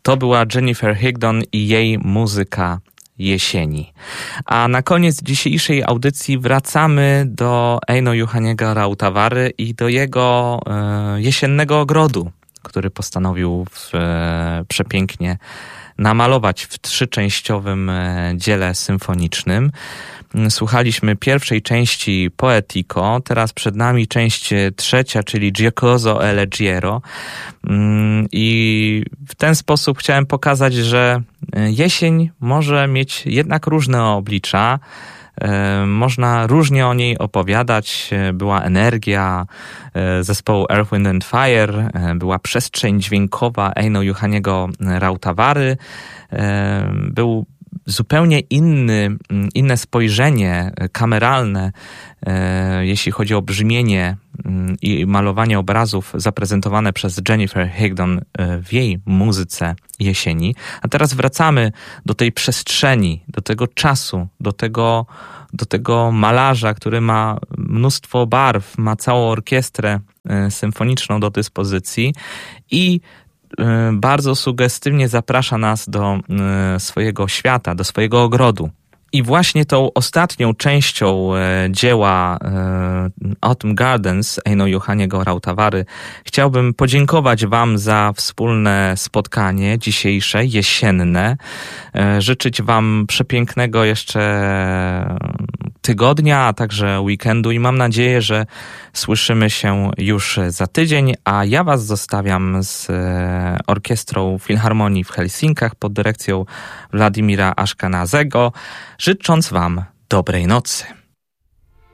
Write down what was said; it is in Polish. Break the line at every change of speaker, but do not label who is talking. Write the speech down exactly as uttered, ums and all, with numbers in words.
To była Jennifer Higdon i jej muzyka jesieni. A na koniec dzisiejszej audycji wracamy do Eino Juhaniego Rautavary i do jego e, jesiennego ogrodu, który postanowił w, e, przepięknie namalować w trzyczęściowym e, dziele symfonicznym. Słuchaliśmy pierwszej części Poetico, teraz przed nami część trzecia, czyli Giocoso Eleggiero. I w ten sposób chciałem pokazać, że jesień może mieć jednak różne oblicza. Można różnie o niej opowiadać. Była energia zespołu Earth, Wind and Fire, była przestrzeń dźwiękowa Eino Juhaniego Rautavary, był zupełnie inny, inne spojrzenie kameralne, e, jeśli chodzi o brzmienie m, i malowanie obrazów zaprezentowane przez Jennifer Higdon e, w jej muzyce jesieni. A teraz wracamy do tej przestrzeni, do tego czasu, do tego, do tego malarza, który ma mnóstwo barw, ma całą orkiestrę e, symfoniczną do dyspozycji i bardzo sugestywnie zaprasza nas do swojego świata, do swojego ogrodu. I właśnie tą ostatnią częścią dzieła Autumn Gardens Eino Juhaniego Rautavary chciałbym podziękować wam za wspólne spotkanie dzisiejsze, jesienne. Życzyć wam przepięknego jeszcze tygodnia, a także weekendu i mam nadzieję, że słyszymy się już za tydzień, a ja was zostawiam z Orkiestrą Filharmonii w Helsinkach pod dyrekcją Władimira Aszkanazego, życząc wam dobrej nocy.